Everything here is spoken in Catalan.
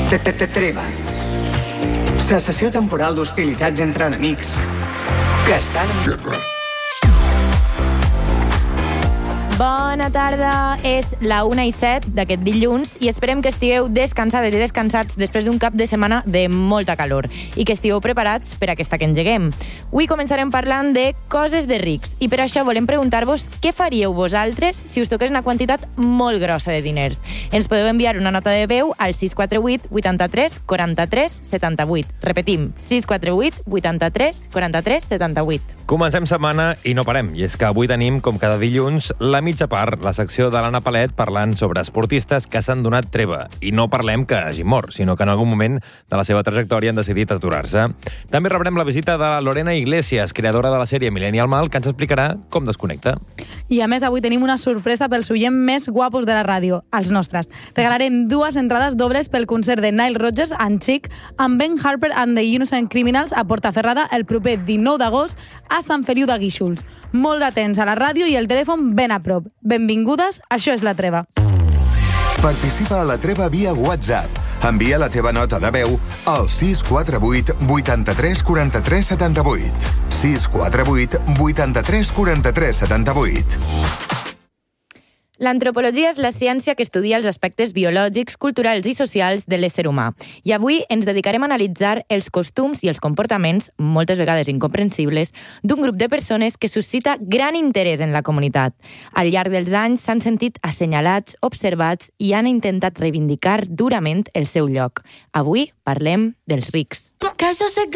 Treva. Cessació temporal d'hostilitats entre enemics que estan en guerra. Bona tarda, és la 1:07 d'aquest dilluns i esperem que estigueu descansades i descansats després d'un cap de setmana de molta calor i que estigueu preparats per aquesta que engeguem. Avui començarem parlant de coses de rics i per això volem preguntar-vos què faríeu vosaltres si us toqués una quantitat molt grossa de diners. Ens podeu enviar una nota de veu al 648 83 43 78. Repetim, 648 83 43 78. Comencem setmana i no parem. I és que avui tenim, com cada dilluns, la mitja part, la secció de l'Anna Palet parlant sobre esportistes que s'han donat treva. I no parlem que hagin mort, sinó que en algun moment de la seva trajectòria han decidit aturar-se. També rebrem la visita de la Lorena Iglesias, creadora de la sèrie Millennial Mal, que ens explicarà com desconnecta. I a més, avui tenim una sorpresa pels oients més guapos de la ràdio, els nostres. Regalarem 2 entrades dobles pel concert de Nile Rodgers and Chic amb Ben Harper and the Innocent Criminals a Portaferrada el proper 19 d'agost a Sant Feliu de Guíxols. Molt atents a la ràdio i el telèfon ben a prop. Benvingudes, això és La Treva. Participa a La Treva via WhatsApp. Envia la teva nota de veu al 648 83 43 78. 648 83 43 78. L'antropologia és la ciència que estudia els aspectes biològics, culturals i socials de l'ésser humà. I avui ens dedicarem a analitzar els costums i els comportaments, moltes vegades incomprensibles, d'un grup de persones que suscita gran interès en la comunitat. Al llarg dels anys s'han sentit assenyalats, observats i han intentat reivindicar durament el seu lloc. Avui parlem dels rics. Que jo sé que